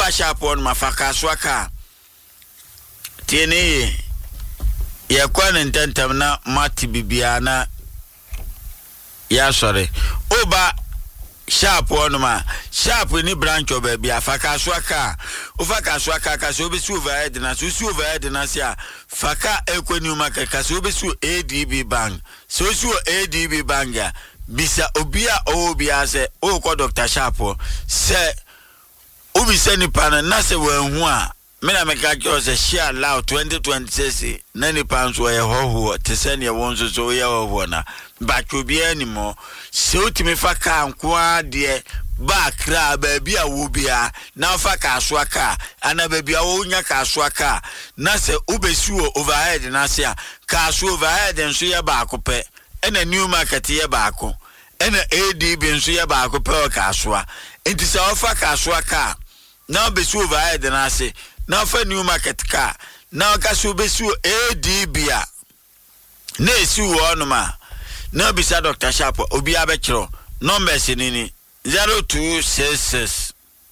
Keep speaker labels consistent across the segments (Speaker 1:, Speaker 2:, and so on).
Speaker 1: Oba sharp on mafaka swaka. Tieni ye kwa ntentam na mati bibiana ya sorry. Oba sharp on ma sharp ni branch of baby afaka swaka. Ufaka swaka ka so be su overhead na so su overhead na sia faka ekwenu maka ka so be su ADB bank. So su ADB bank ya bisa obia obia se o ko Dr. Sharp se obi se ni pana na se wanhu a me na meka kyo se share law 2026 na ni pan so ye hoho te se ne won so ye hoho na ba twobia ni mo se otimi fa ka nkoa de ba kra ba bia wo bia na fa ka so aka ana ba bia wo nya ka so aka na se obesu overhead na se a ka so overhead nso ye ba akopɛ ena new market ye ba ako ena ADB nso ye ba akopɛ ka so a enti se ofa ka so aka na obesu overhead na se na fa new market ka na ka so obesu ADB a na esi wo no ma na bisa Dr. Sharp obi abekiro numbers ni 0266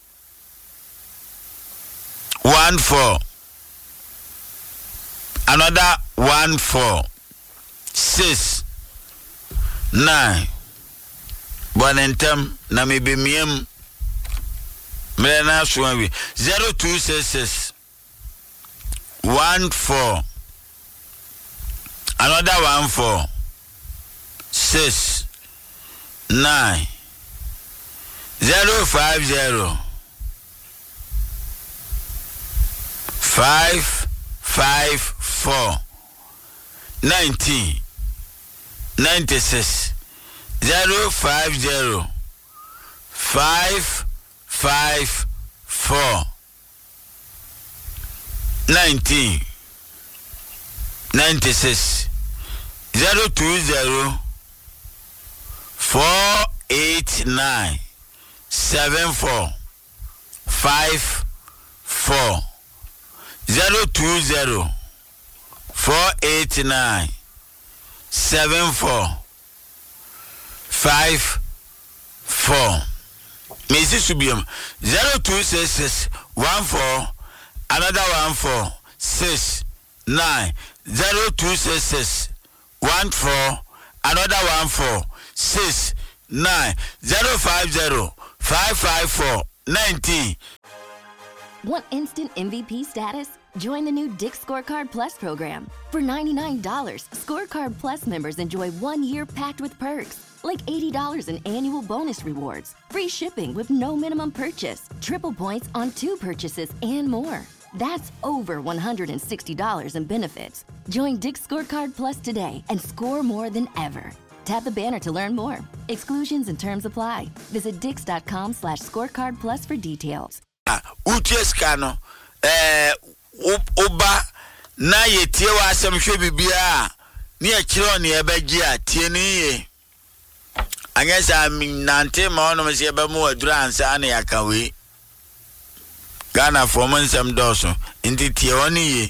Speaker 1: 14 another 14 6 9 bonentem na mebemiem mena suawi 0266 14 another 14 6 9 050 554 19 96 050 554 19 96 020 489 74 54 020 489 74 54 Mesi Subium 0266 14 another 14 6 9 0266 14 another 14 6 9 050 554 19.
Speaker 2: Want instant MVP status? Join the new Dick's Scorecard Plus program. For $99, Scorecard Plus members enjoy 1 year packed with perks, like $80 in annual bonus rewards, free shipping with no minimum purchase, triple points on 2 purchases, and more. That's over $160 in benefits. Join Dick's Scorecard Plus today and score more than ever. Tap the banner to learn more. Exclusions and terms apply. Visit dix.com/scorecard plus for details.
Speaker 1: Utieskano oba na yetie wa asem hwe bibia ne akiro ne ebeji atie ne ye anyesa nante ma ono se ebe mu adura ansa na yakawe Ghana from nsem doso ndi tie oni ye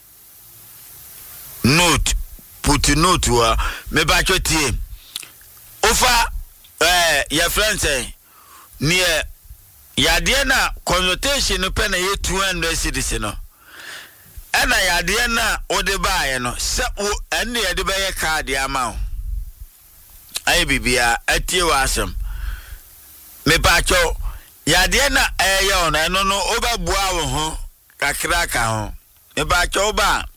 Speaker 1: note put note wa me ba chotie ofa your friend say near yade na consultation no pe na ye 200 cedis no ena yade na ode baaye no se wo ene yade be ye card ama o ayi bibia atie wa asem me pa cho yade na eye ono eno no obabua wo ho kakra ka ho me pa cho ba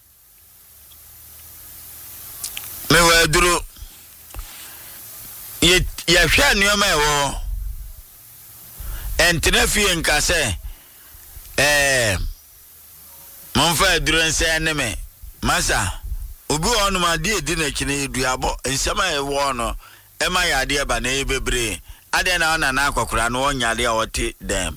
Speaker 1: me wa duro ye hwa nioma ewo entrenefie nkase monfa duro nse ne me masa obi onu ma de edi na kine eduabo nsema ewo no ema yade eba na ebebre ade na ona na akokora no onyade a wote dem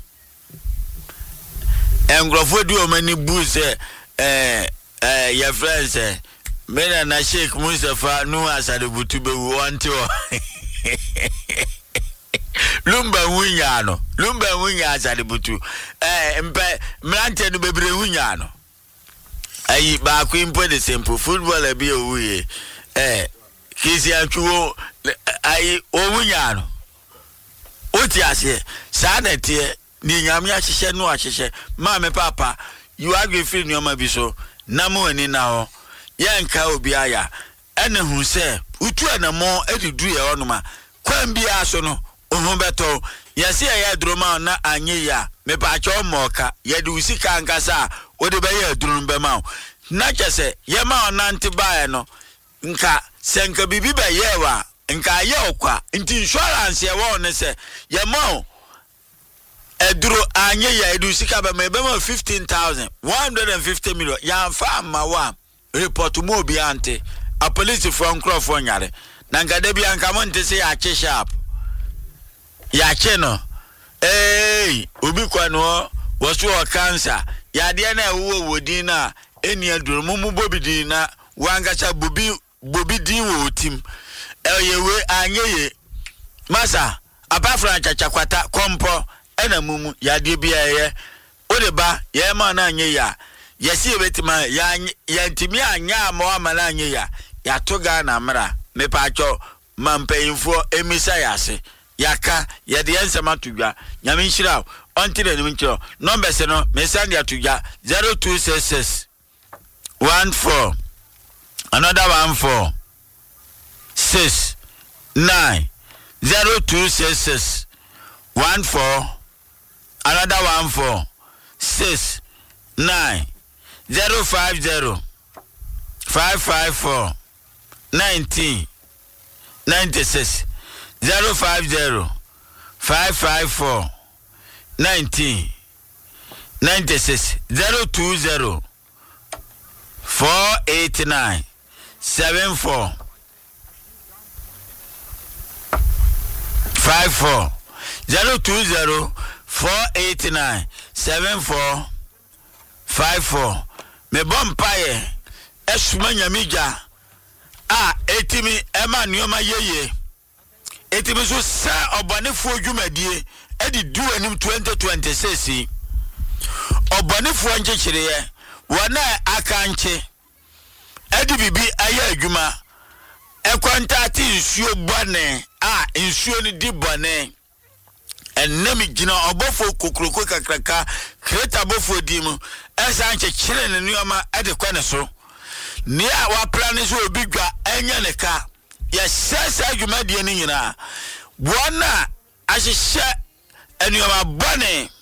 Speaker 1: engrofo di o mani bu se your friends mena na Sheikh Mustafa nu asade butu be wonte o lumba wunya asade butu mpe mlante no bebre wunya no ayi ba ku impo de simple football e bi owuye kisi atwo ayi owunya no oti ase sa na tie ni nyame ahyehyɛ no ahyehyɛ ma me papa you agree free nyoma bi so na mo ani na ho yenka obi aya ene hu se utu anamo edidu ye onoma kwan bia so no ohun beto yesi ya droma na anye ya me pa cho moka ye de usika nkasa wo de be ya drun be ma na chese ye ma onante bae no nka senka bibi be ye wa nka ye okwa nti insurance ye wo ne se ye ma eduro anye ya edu sika be ma 15,000 150 million ya fa ma wa report mo obi ante a police for nkrofo nyare na ngade bia nka mo ntese ya che sharp ya che no obi kwano wasu o cancer ya de na ewo wodin na eni aduro mu bobi din na wangacha bobi din wo tim yewe anyeye masa apafra chachakwata kompo ena mumu ya de bia ye o de ba ye ma na anye ya yesi ebetima ya ntimi anya ama amala anye ya toga na mra me pacho mampeinfo emisa yase yaka ya de ensema tugwa nyame nhira onti de nchiro number se no me send ya tugwa 0266 14 another 14 6 9 0266 14 another 14 6 9 050 554 19 96 050 554 19 96 020 489 74 54 020 489 74 54 me bompaye esuma nyamija etimi ema nioma yeye etimi so sa obonefo dwumadie edi du anim 2026 obonefo nchechireye wona akanche edi bibi aya adwuma ekwanta ati nsuo bone nsuo ni di bone enemi gina obofo kokroko kakraka kreta bofo dimu esa nchechire ne nioma edi kwane so ni a wa plan so obigwa enya ne ka ya sesa adwuma die ni nyina bona ahihye enioma bone